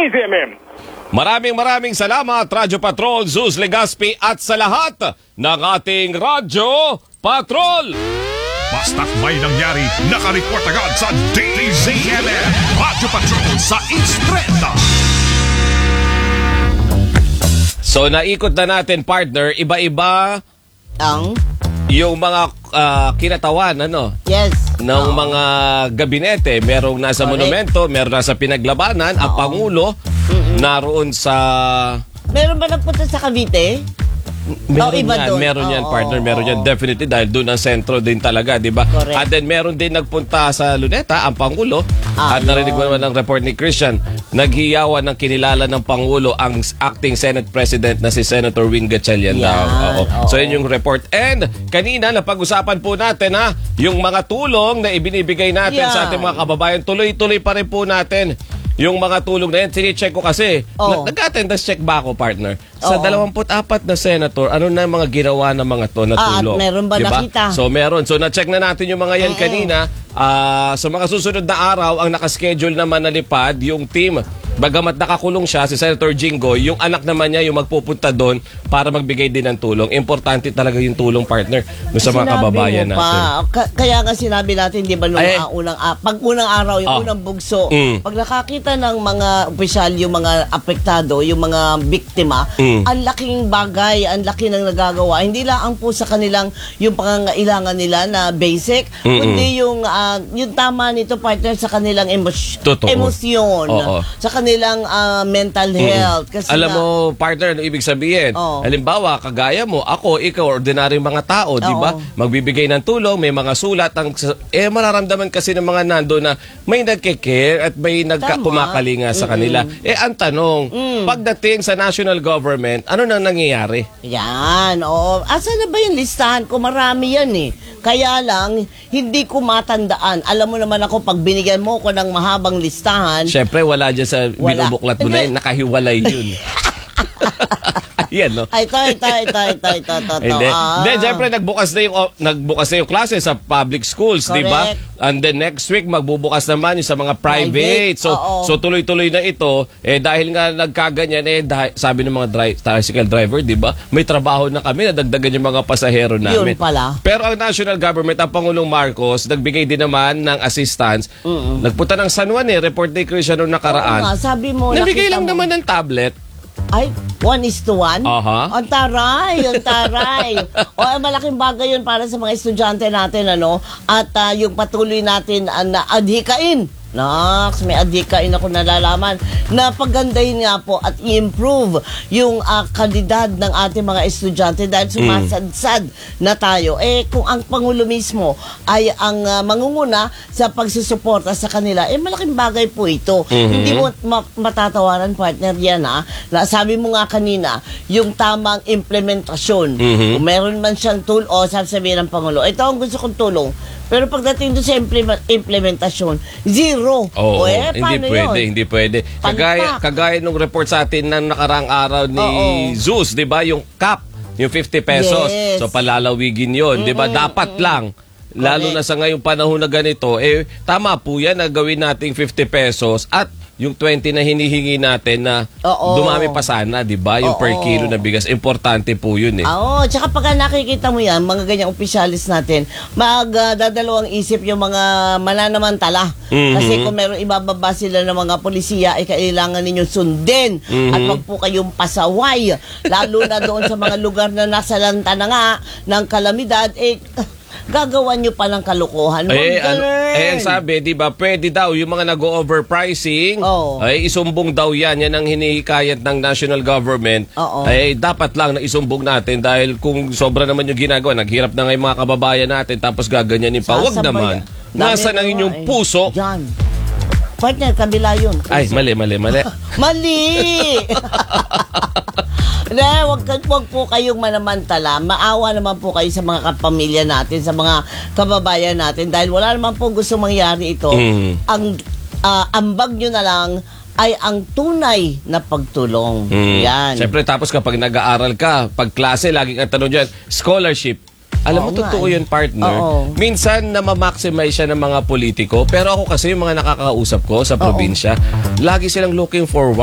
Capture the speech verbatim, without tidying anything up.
Z M M. Maraming maraming salamat, Radyo Patrol, Zeus Legaspi at sa lahat ng ating Radyo Patrol. Basta't may nangyari, nakareport agad sa D Z M M. Radyo Patrol sa East Trend. So naikot na natin, partner, iba-iba Ang? yung mga uh, kinatawan, ano? Yes. ng Oo. mga gabinete. Merong nasa Correct. monumento, meron nasa pinaglabanan, ang Oo. Pangulo naroon sa... Meron ba nagpunta sa Cavite? Meron Oh, iba yan, doon. meron yan, Oo, partner, meron oo. yan. Definitely, dahil doon ang sentro din talaga, di ba? Correct. At then, meron din nagpunta sa Luneta, ang Pangulo. Ah, at narinig mo yun. naman ng report ni Christian, naghiyawan ng kinilala ng Pangulo ang acting Senate President na si Senator Wing Gatchalian Yan, daw. Oo. oo. So, yun yung report. And, kanina, napag-usapan po natin, ha, yung mga tulong na ibinibigay natin Yan. sa ating mga kababayan. Tuloy-tuloy pa rin po natin yung mga tulong na yan. Sini-check ko kasi. Oo. Nag-attendance check ba ako, partner? Sa Oo. dalawampu't apat na senator, ano na mga ginawa ng mga to na Ah, at tulong? meron ba Diba? nakita? So meron. So na-check na natin yung mga yan Mm-mm. kanina. Ah, sa mga susunod na araw, ang nakaschedule naman na lipad, yung team. Bagamat nakakulong siya, si Senator Jinggoy, yung anak naman niya yung magpupunta doon para magbigay din ng tulong. Importante talaga yung tulong, partner, doon sa mga Sinabi kababayan mo natin. pa, ka- kaya nga sinabi natin, di ba, nung Ay. ah, unang, ah, pag unang araw, yung Ah. unang bugso, Mm. pag nakakita ng mga opisyal, yung mga apektado, yung mga biktima, Mm. ang laking bagay, ang laki ng nagagawa. Hindi lang ang po sa kanilang, yung pangangailangan nila na basic, Mm-mm. kundi yung, ah, yung tama nito, partner, sa kanilang emos- Totoo. emosyon, Oo. sa kanilang ah, mental health. Kasi Alam na- mo, partner, ano ibig sabihin? Oo. Halimbawa, kagaya mo, ako, ikaw, ordinaryong mga tao, di ba? Oo. Magbibigay ng tulong, may mga sulat. Ang, eh, mararamdaman kasi ng mga nando na may nagke-care at may nagkakumakalinga sa kanila. Eh, ang tanong, Mm. pagdating sa national government, ano nang nangyayari? Yan, oo. Asa na ba yung listahan ko? Marami yan eh. Kaya lang, hindi ko matandaan. Alam mo naman ako, pag binigyan mo ko ng mahabang listahan, Siyempre, wala dyan sa Wala. binubuklat mo na yun. Nakahiwalay yun. Ayan, no? ay, ito, ito, ito, ito, ito, ito, ito. Hindi. Ah. Then, syempre, nagbukas na yung, oh, nagbukas na yung klase sa public schools, di ba? Correct. And then next week, magbubukas naman yung sa mga private. Private, So, oo. so tuloy-tuloy na ito. Eh, dahil nga nagkaganyan, eh, dahil, sabi ng mga dri- tricycle driver, di ba? May trabaho na kami, nadagdagan yung mga pasahero namin. Yun pala. Pero ang national government, ang Pangulong Marcos, nagbigay din naman ng assistance. Nagpunta ng San Juan, eh, report ni Christian noong Oo nga, nakaraan. sabi mo, Nabigay nakita lang mo- naman ng tablet. Ay, one is to one? Aha. Ang taray, ang taray. O, ay, malaking bagay yun para sa mga estudyante natin, ano? At ah, yung patuloy natin ah, na adhikain. Naks, may adhikain ako nalalaman na paggandahin nga po at i-improve yung ah, kalidad ng ating mga estudyante dahil sumasadsad na tayo. Eh, kung ang Pangulo mismo ay ang ah, mangunguna sa pagsusuporta sa kanila, eh, malaking bagay po ito. Hindi mo ma- matatawaran, partner, yan, ha? Na, sabi mo nga kanina, yung tamang implementasyon. Kung meron man siyang tool, o sasabihin ng Pangulo, ito ang gusto kong tulong. Pero pagdating doon sa implema- implementasyon, zero. Oo, O, eh, hindi paano pwede, yun? hindi pwede. Kagaya, Palpak. kagaya nung report sa atin ng nakarang araw ni Oo. Zeus, di ba? Yung cap, yung fifty pesos. Yes. So, palalawigin yun, di ba? Dapat lang. Lalo Correct. na sa ngayong panahon na ganito, eh, tama po yan na gawin nating fifty pesos at yung twenty na hinihingi natin na Oo. dumami pa sana, di ba? Yung Oo. per kilo na bigas. Importante po yun eh. Oo, tsaka pagka nakikita mo yan, mga ganyang opisyalis natin, magdadalawang isip yung mga mananamantala. Mhm. Kasi kung meron ibababa sila ng mga polisiya, ay kailangan ninyong sundin. At wag po kayong pasaway. Lalo na doon sa mga lugar na nasa lanta na nga ng kalamidad, eh, gagawan nyo pa ng kalokohan. Huwag Eh, ano, ganun. eh, ang sabi, di ba, pwede daw yung mga nag-overpricing, Oo. ay isumbong daw yan. Yan ang hinihikayat ng national government. Oo. Ay dapat lang na isumbong natin dahil kung sobra naman yung ginagawa, naghirap na nga yung mga kababayan natin tapos gaganyanin pa. Huwag Sasabay. naman. Dami Nasaan ang na inyong nga, eh. puso? Diyan. Partner, kabila yun. Ay, mali, mali, mali. Mali! Na, wag, ka- wag po kayong manamantala. Maawa naman po kayo sa mga kapamilya natin, sa mga kababayan natin dahil wala naman po gusto mangyari ito. Mm. Ang ah, ambag nyo na lang ay ang tunay na pagtulong. Mm. Yan. Siyempre, tapos kapag nag-aaral ka, pag klase, laging ang tanong dyan, scholarship. Alam mo, Oo nga totoo eh. yun, partner. Oo. Minsan, na ma-maximize siya ng mga politiko. Pero ako kasi, yung mga nakakausap ko sa Oo. probinsya, lagi silang looking forward